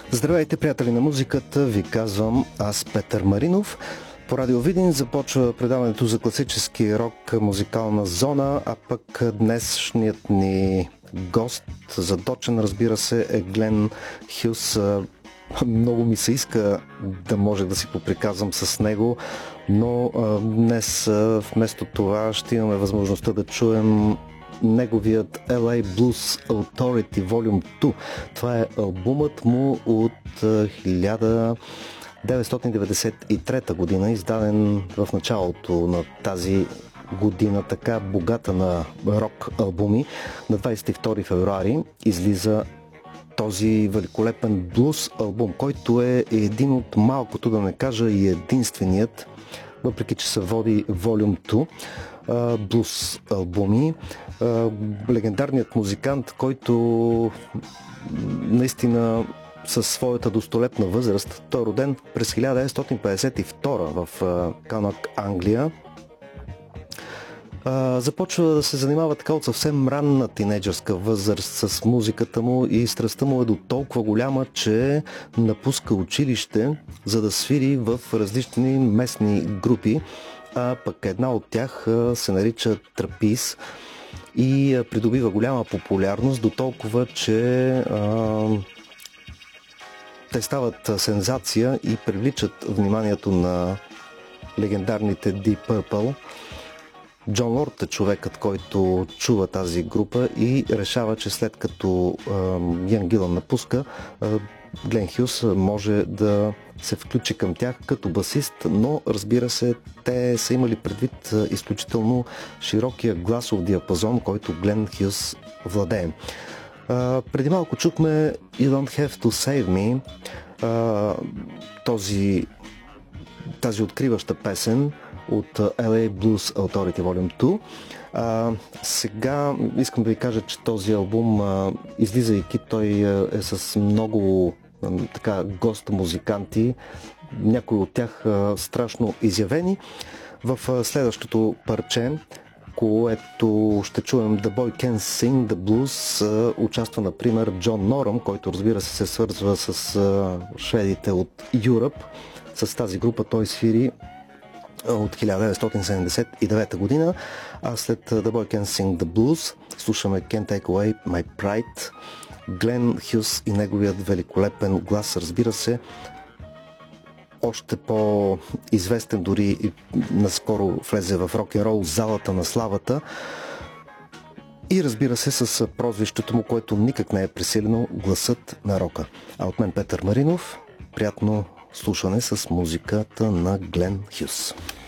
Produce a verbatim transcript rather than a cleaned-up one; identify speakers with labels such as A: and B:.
A: Здравейте, приятели на музиката, ви казвам аз, Петър Маринов. По Радио Видин започва предаването за класически рок музикална зона, а пък днешният ни гост, задочен, разбира се, е Глен Хюс. Много ми се иска да може да си поприказвам с него, но днес вместо това ще имаме възможността да чуем неговият Ел Ей Blues Authority Volume две. Това е албумът му от хиляда деветстотин деветдесет и трета година, издаден в началото на тази година, така богата на рок албуми. На двадесет и втори февруари излиза този великолепен блуз албум, който е един от малкото, да не кажа и единственият, въпреки че се води Volume две, блуз албуми. Легендарният музикант, който наистина със своята достолепна възраст, той е роден през хиляда деветстотин петдесет и втора в Канак, Англия. Започва да се занимава така от съвсем ранна тинейджърска възраст с музиката му и страстта му е до толкова голяма, че напуска училище, за да свири в различни местни групи, а пък една от тях се нарича Трапиз и придобива голяма популярност до толкова, че а, те стават сензация и привличат вниманието на легендарните Deep Purple. Джон Лорд е човекът, който чува тази група и решава, че след като Ян Гилън напуска, Глен Хюс може да се включи към тях като басист, но разбира се, те са имали предвид изключително широкия гласов диапазон, който Глен Хюс владее. Uh, преди малко чухме You Don't Have to Save Me, uh, този, тази откриваща песен от Ел Ей Blues Authority Volume две. Uh, сега искам да ви кажа, че този албум, uh, излизайки, той uh, е с много uh, така гост-музиканти, някои от тях uh, страшно изявени. В uh, следващото парче, което ще чуем, The Boy Can Sing the Blues, участва, например, Джон Норъм, който, разбира се, се свързва с шведите от Юръп. С тази група той свири от хиляда деветстотин седемдесет и девета година, а след The Boy Can Sing the Blues слушаме Can't Take Away My Pride. Глен Хюс и неговият великолепен глас, разбира се, още по-известен, дори и наскоро влезе в рок-н-рол залата на славата и, разбира се, с прозвището му, което никак не е пресилено, гласът на рока. А от мен, Петър Маринов, приятно слушане с музиката на Глен Хюс.